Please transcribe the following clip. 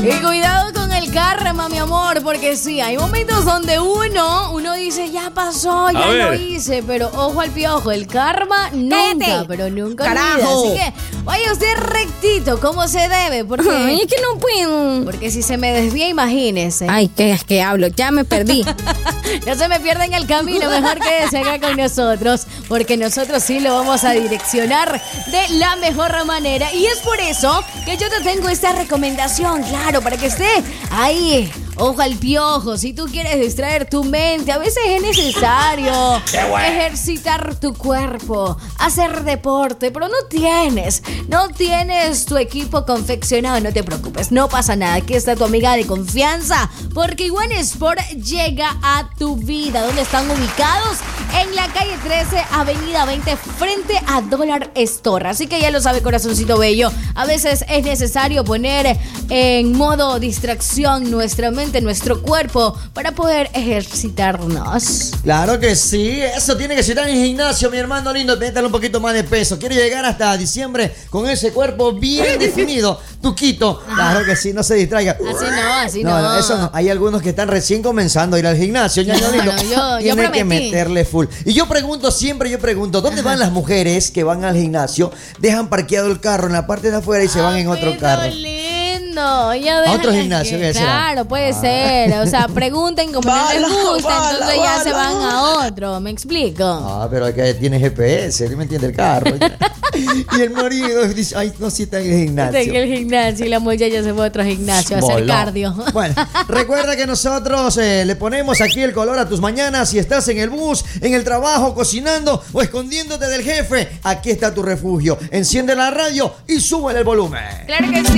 Y cuidado con el karma, mi amor, porque sí, hay momentos donde uno dice, ya pasó, ya lo hice, pero ojo al piojo, el karma nunca, ¡cállate! pero nunca ¡Carajo! olvida. Así que vaya usted rectito, como se debe, porque... Ay, es que no puedo. Porque si se me desvía, imagínese. Ay, ¿qué es que hablo? Ya me perdí. No se me pierda en el camino, mejor quédese acá con nosotros, porque nosotros sí lo vamos a direccionar de la mejor manera. Y es por eso que yo te tengo esta recomendación, claro, para que esté ahí, ojo al piojo. Si tú quieres distraer tu mente, a veces es necesario ejercitar tu cuerpo, hacer deporte, pero no tienes tu equipo confeccionado. No te preocupes, no pasa nada. Aquí está tu amiga de confianza, porque Iguan Sport llega a tu vida. ¿Dónde están ubicados? En la calle 13, avenida 20, frente a Dollar Store. Así que ya lo sabe, corazoncito bello. A veces es necesario poner en modo distracción nuestra mente, nuestro cuerpo, para poder ejercitarnos. Claro que sí, eso tiene que ser en el gimnasio, mi hermano lindo. Métale un poquito más de peso. Quiere llegar hasta diciembre con ese cuerpo bien definido. Tuquito. Claro que sí, no se distraiga. Así no. No, eso no. Hay algunos que están recién comenzando a ir al gimnasio. Yo tiene que meterle full. Y yo pregunto, ¿dónde van las mujeres que van al gimnasio? Dejan parqueado el carro en la parte de afuera y se van en otro carro. A otro gimnasio, claro, puede ser. O sea, pregunten como no les gusta, entonces ya se van a otro. ¿Me explico? Ah, pero acá tiene GPS, ¿me entiende? El carro. Y el marido dice, ay, no, si está en el gimnasio. Está en el gimnasio y la muchacha se fue a otro gimnasio a hacer cardio. Bueno, recuerda que nosotros le ponemos aquí el color a tus mañanas. Si estás en el bus, en el trabajo, cocinando o escondiéndote del jefe, aquí está tu refugio. Enciende la radio y súbele el volumen. Claro que sí.